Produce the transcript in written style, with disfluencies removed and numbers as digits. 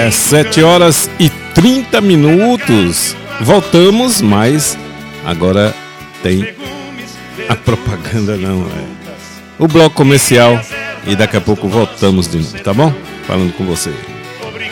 7h30. Voltamos, mas agora tem a propaganda, não é? O bloco comercial, e daqui a pouco voltamos de novo, tá bom? Falando com você.